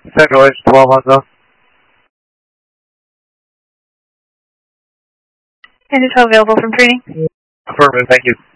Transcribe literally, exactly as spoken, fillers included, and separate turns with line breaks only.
Central Edge twelve on zone.
Engine twelve available from training.
Affirmative, thank you.